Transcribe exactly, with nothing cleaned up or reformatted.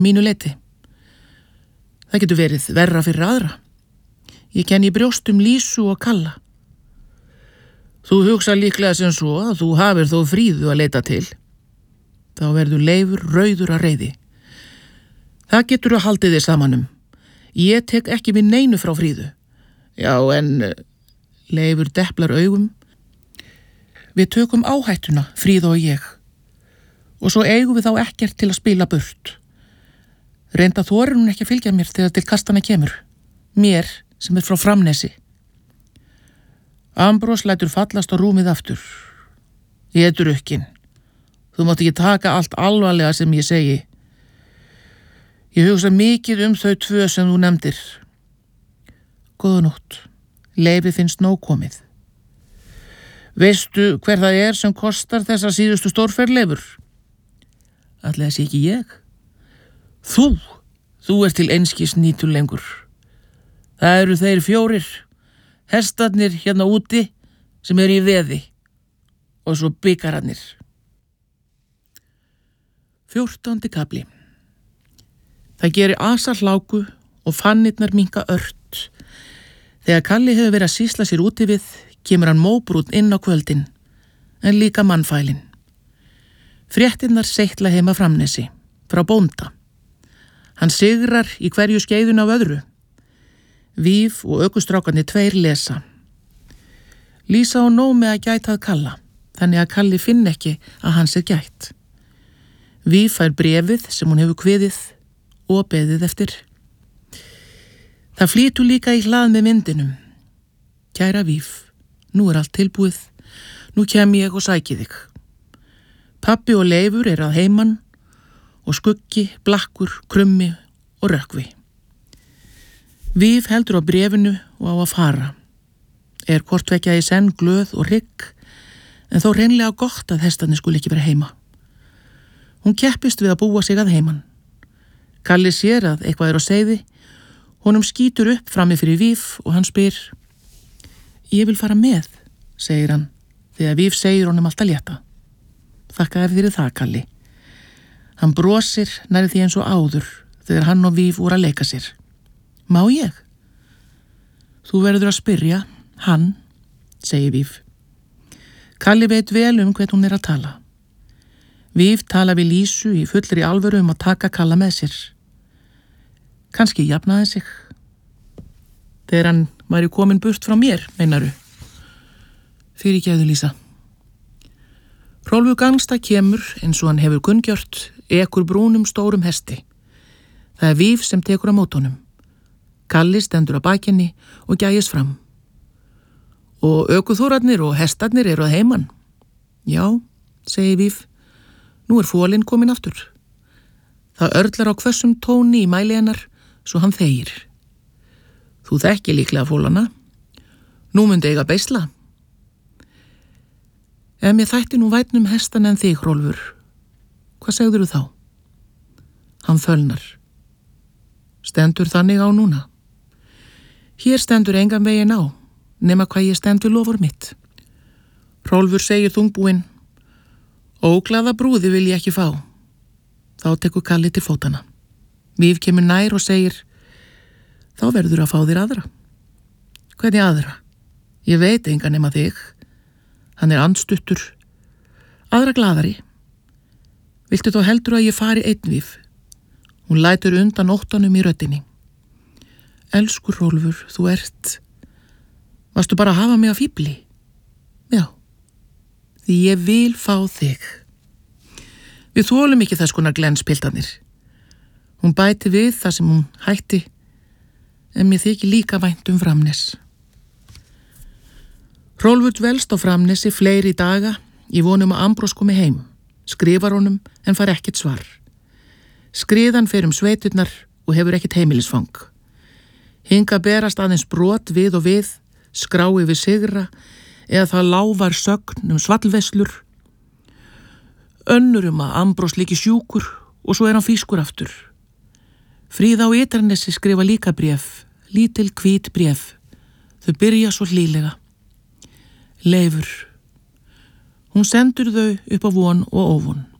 mínu leyti. Það getur verið verra fyrir aðra. Ég kenni í brjóstum Lísu og Kalla. Þú hugsa líklega sem svo að þú hafir þó Fríðu að leita til. Þá verður Leifur rauður að reiði. Það getur að haldið þið samanum. Ég tek ekki við neinu frá Fríðu. Já, en Leifur deplar augum. Við tökum áhættuna, Fríða og ég. Og svo eigum við þá ekkert til að spila burt. Reynda þorir hún ekki að fylgja mér þegar til kastana kemur. Mér sem er frá Framnesi. Ambrós lætur fallast á rúmið aftur. Ég er drukkin. Þú mátt ekki taka allt alvarlega sem ég segi. Ég hugsa mikið um þau tvö sem þú nefndir. Góða nótt. Leifi finnst nóg komið. Veistu hver það er sem kostar þessa síðustu stórferð, Leifur? Ætli það sé ekki ég? Þú, þú ert til einskis nýtur lengur. Það eru þeir fjórir, hestarnir hérna úti sem eru í veði og svo bikararnir. Fjórtándi kafli. Það gerir asa hláku og fannirnar minka ört. Þegar Kalli hefur verið að sýsla sér úti við, kemur hann móbrúnn inn á kvöldin, en líka mannfælin. Fréttinnar seytla heima Framnesi, frá bónda. Hann sigrar í hverju skeiðun af öðru. Víf og ökustrákarnir tveir lesa. Lísa á nóg með að gæta að Kalla, þannig að Kalli finn ekki að hans er gætt. Víf fær bréfið sem hún hefur kviðið og beðið eftir. Það flýtur líka í hlað með myndinum. Kæra Víf, nú er allt tilbúið, nú kem ég og sæki þig. Pabbi og Leifur er að heiman og Skuggi, Blakkur, Krummi og Rökkvi. Víf heldur á bréfinu og á að fara. Er hvort vekja í senn glöð og hrygg, en þó hreinlega gott að hestarnir skuli ekki vera heima. Hún keppist við að búa sig að heiman. Kalli sér að eitthvað er á seiði, honum skýtur upp frammi fyrir Víf og hann spyr: Ég vil fara með, segir hann, þegar Víf segir honum alltaf létta. Þakka þér fyrir það, Kalli. Hann brosir nærri því eins og áður þegar hann og Víf voru að leika sér. Má ég? Þú verður að spyrja, hann, segir Víf. Kalli veit vel um hvern hún er að tala. Víf tala við Lísu í fullri alvöru um að taka Kalla með sér. Kannski jafnaði sig. Þegar hann væri komin burt frá mér, meinaru. Fyrirgefðu, Lísa. Hrólfur Gangsta kemur eins og hann hefur kunngjört, ekur brúnum stórum hesti. Það er Víf sem tekur á mótunum. Kalli stendur á bakinni og gægist fram. Og ökuþórarnir og hestarnir eru að heiman. Já, segir Víf. Nú er fólinn komin aftur. Það örlar á hvössum tóni í mæli hennar, svo hann þegir. Þú þekki líklega fólana. Nú myndi eiga beisla. Ef mér þætti nú vætnum hestan en þig, Hrólfur, hvað segður þú þá? Hann fölnar. Stendur þannig á núna. Hér stendur engan veginn á, nema hvað ég stend við lofur mitt. Hrólfur segir þungbúinn: Óglaða brúði vil ég ekki fá. Þá tekur Kalli til fótana. Víf kemur nær og segir: Þá verður að fá þér aðra. Hvernig aðra? Ég veit engan nema þig. Hann er andstuttur. Aðra glaðari. Viltu þá heldur að ég fari einn, Víf? Hún lætur undan óttanum í röddinni. Elsku Hrólfur, þú ert... Varstu bara að hafa mig að fíbli? Já. Því ég vil fá þig. Við þolum ekki þess konar glenspiltanir. Hún bæti við það sem hún hætti, en mér þykir líka vænt um Framnes. Hrólfur dvelst á Framnesi fleiri daga í vonum að Ambrós komi heim, skrifar honum en fær ekkert svar. Skriðan fer um sveiturnar og hefur ekkert heimilisfang. Hinga berast aðeins brot við og við, skrá yfir sigra, eða það lávar sögn um svallveslur. Önnur um að Ambrós líki sjúkur og svo er hann fískur aftur. Fríða á Ytranesi skrifa líka bréf, lítil hvít bréf. Þau byrja svo hlýlega. Leifur. Hún sendur þau upp á von og óvon.